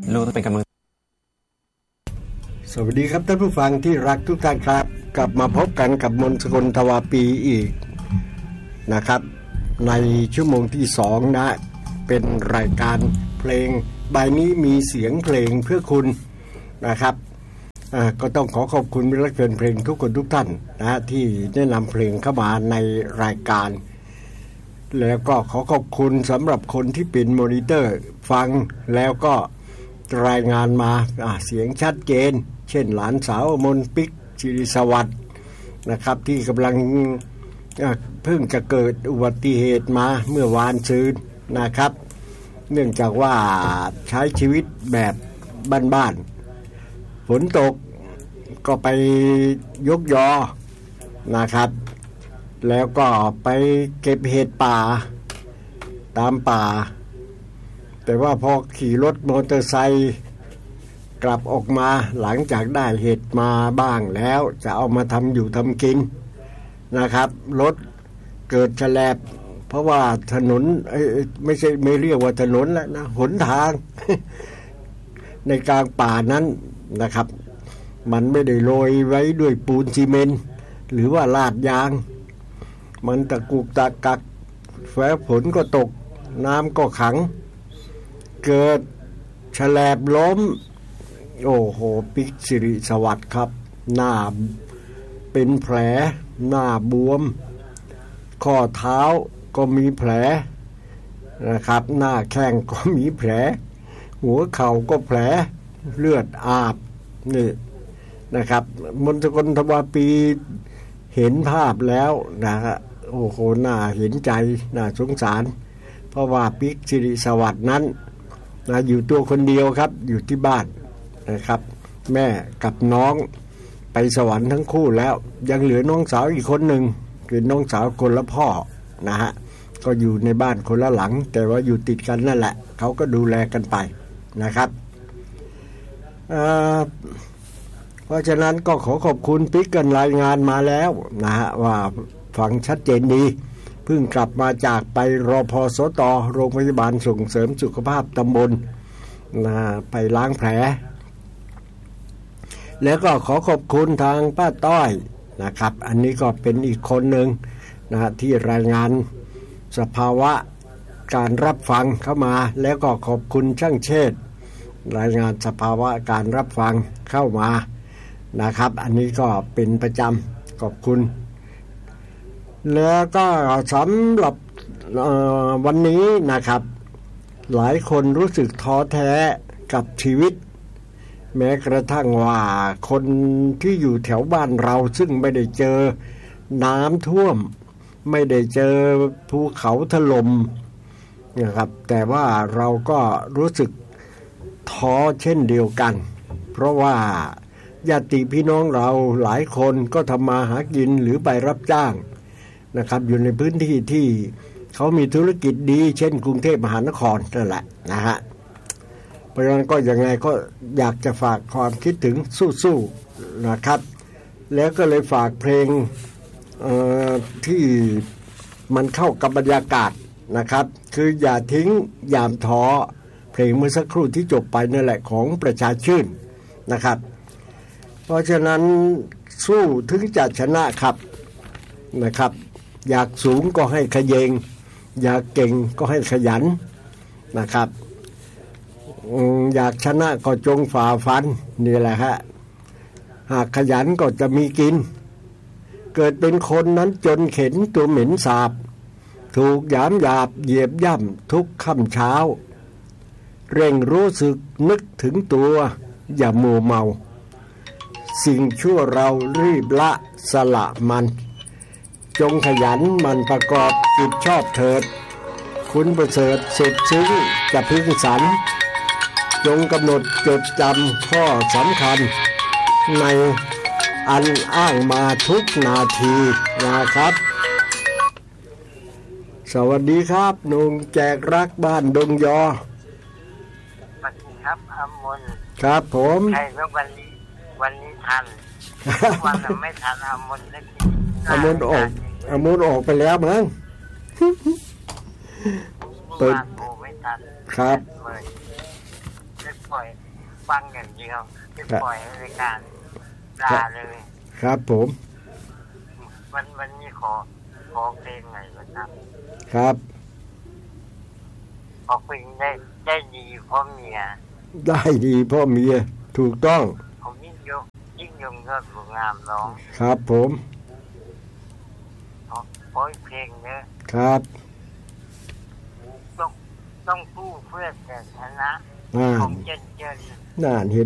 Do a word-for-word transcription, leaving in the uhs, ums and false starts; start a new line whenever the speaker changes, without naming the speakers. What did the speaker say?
ลูกต้องเป็นกำลัง
สวัสดีครับท่านผู้ฟังที่รักทุกท่านครับกลับมาพบกันกับมนต์สกลทวาปีอีกนะครับในชั่วโมงที่สองนะเป็นรายการเพลงใบนี้มีเสียงเพลงเพื่อคุณนะครับก็ต้องขอขอบคุณมิตรรักแฟนเพลงทุกคนทุกท่านนะที่ได้นำเพลงเข้ามาในรายการแล้วก็ขอขอบคุณสำหรับคนที่เป็นมอนิเตอร์ฟังแล้วก็รายงานมาเสียงชัดเจนเช่นหลานสาวมนปิกศิริสวัสดิ์นะครับที่กำลังเพิ่งจะเกิดอุบัติเหตุมาเมื่อวานซืนนะครับเนื่องจากว่าใช้ชีวิตแบบบ้านๆฝนตกก็ไปยกยอนะครับแล้วก็ไปเก็บเห็ดป่าตามป่าแต่ว่าพอขี่รถมอเตอร์ไซค์กลับออกมาหลังจากได้เห็ดมาบ้างแล้วจะเอามาทำอยู่ทำกินนะครับรถเกิดแฉลบเพราะว่าถนนไม่ใช่ไม่เรียกว่าถนนแล้วนะหนทาง ในกลางป่านั้นนะครับมันไม่ได้โรยไว้ด้วยปูนซีเมนต์หรือว่าลาดยางมันตะกุกตะกักแฝงฝนก็ตกน้ำก็ขังเกิดแฉลบล้มโอ้โหปิกศิริสวัสดิ์ครับหน้าเป็นแผลหน้าบวมข้อเท้าก็มีแผลนะครับหน้าแข้งก็มีแผลหัวเข่าก็แผลเลือดอาบนี่นะครับมนต์สกลทวาปีเห็นภาพแล้วนะฮะโอ้โหน่าเห็นใจน่าสงสารเพราะว่าปิกศิริสวัสดิ์นั้นนะอยู่ตัวคนเดียวครับอยู่ที่บ้านนะครับแม่กับน้องไปสวรรค์ทั้งคู่แล้วยังเหลือน้องสาวอีกคนหนึ่งคือน้องสาวคนละพ่อนะฮะก็อยู่ในบ้านคนละหลังแต่ว่าอยู่ติดกันนั่นแหละเขาก็ดูแลกันไปนะครับเอ่อเพราะฉะนั้นก็ขอขอบคุณปิ๊กกันรายงานมาแล้วนะฮะว่าฟังชัดเจนดีเพิ่งกลับมาจากไปรพสตโรงพยาบาลส่งเสริมสุขภาพตำบลนะไปล้างแผลแล้วก็ขอขอบคุณทางป้าต้อยนะครับอันนี้ก็เป็นอีกคนหนึ่งนะที่รายงานสภาวะการรับฟังเข้ามาแล้วก็ขอบคุณช่างเชษฐ์รายงานสภาวะการรับฟังเข้ามานะครับอันนี้ก็เป็นประจำขอบคุณแล้วก็สำหรับวันนี้นะครับหลายคนรู้สึกท้อแท้กับชีวิตแม้กระทั่งว่าคนที่อยู่แถวบ้านเราซึ่งไม่ได้เจอน้ำท่วมไม่ได้เจอภูเขาถล่มนะครับแต่ว่าเราก็รู้สึกท้อเช่นเดียวกันเพราะว่าญาติพี่น้องเราหลายคนก็ทำมาหากินหรือไปรับจ้างนะครับอยู่ในพื้นที่ที่เขามีธุรกิจดีเช่นกรุงเทพมหานครนั่นแหละนะฮะเพราะฉะนั้นก็ยังไงก็อยากจะฝากความคิดถึงสู้ๆนะครับแล้วก็เลยฝากเพลงที่มันเข้ากับบรรยากาศนะครับคืออย่าทิ้งยามท้อเพลงเมื่อสักครู่ที่จบไปนั่นแหละของประชาชื่นนะครับเพราะฉะนั้นสู้ถึงจะชนะครับนะครับอยากสูงก็ให้ขยเยงอยากเก่งก็ให้ขยันนะครับอยากชนะก็จงฝ่าฟันนี่แหละฮะหากขยันก็จะมีกินเกิดเป็นคนนั้นจนเข็นตัวเหม็นสาบถูกหยามหยาบเหยียบย่ำทุกค่ำเช้าเร่งรู้สึกนึกถึงตัวอย่ามัวเมาสิ่งชั่วเรารีบละสละมันจงขยันมันประกอบกิจชอบเถิดคุณประเสริฐสุดซึ้งจะพึงสรรจงกำหนดจดจำข้อสำคัญในอันอ้างมาทุกนาทีนะครับสวัสดีครับนุ่งแจกรักบ้านดงยอ
สวัสดีครับอมน
ครับผม
ใช่แล้ววันนี้วันนี้ทันวันนั้นไม่ทันอมนเลย
อมนออกอมนออกไปแล้วมั้ง
เปิดโอ้ไม่ทัน
ครับ
เลยปล่อยฟังอย่างเดียวไม่ปล่อยรายการด่าเลย
ครับผม
วันวันนี้ขอขอเพลงหน่อยนะครับ
ครับ
ขอเพลงได้ได้ดีเพราะเมีย
ได้ดีพ่อเมียถูกต้อง
ผมยิ่งยงยิ่งยงยอดบุญงามร้อง
ครับผม
ขอขออีกเพลงเนอะ
ครับ
ต้องต้องสู้เพื่อแต่ชนะ
น่า
ผมเจนเจน
น่าเห็น